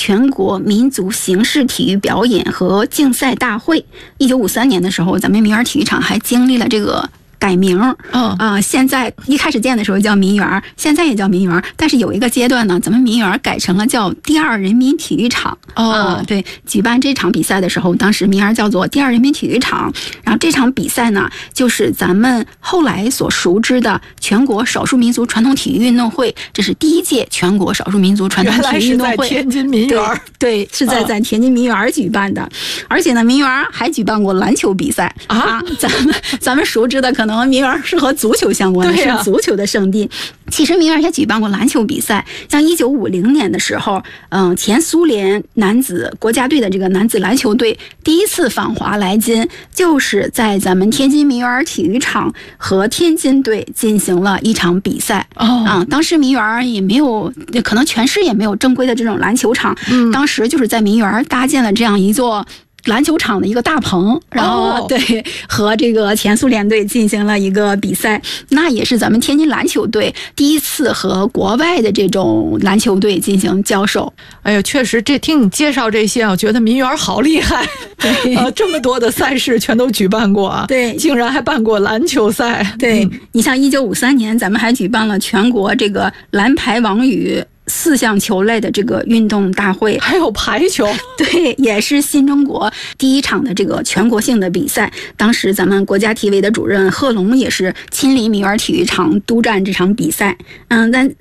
全国民族形式体育表演和竞赛大会。1953年的时候，咱们民园体育场还经历了这个改名。现在一开始建的时候叫民园，现在也叫民园，但是有一个阶段呢，咱们民园改成了叫第二人民体育场。对，举办这场比赛的时候，当时民园叫做第二人民体育场。然后这场比赛呢，就是咱们后来所熟知的全国少数民族传统体育运动会，这是第1届全国少数民族传统体育运动会。 原来是在天津民园。 对，是在天津民园举办的。而且呢，民园还举办过篮球比赛啊。咱们熟知的可能民园是和足球相关的，是足球的圣地。其实民园也举办过篮球比赛，像1950年的时候，前苏联男子国家队的这个男子篮球队第一次访华来津，就是在咱们天津民园体育场和天津队进行了一场比赛。当时民园也没有，可能全市也没有正规的这种篮球场，当时就是在民园搭建了这样一座篮球场的一个大棚，然后对和这个前苏联队进行了一个比赛，那也是咱们天津篮球队第一次和国外的这种篮球队进行交手。 哎呀，确实，这听你介绍这些，我觉得民园好厉害。这么多的赛事全都举办过啊。 对， 竟然还办过篮球赛。 对，你像1953年，咱们还举办了全国这个蓝排网羽4项球类的这个运动大会， 还有排球。 对，也是新中国第一场的这个全国性的比赛。当时咱们国家体委的主任贺龙也是亲临民园体育场督战这场比赛。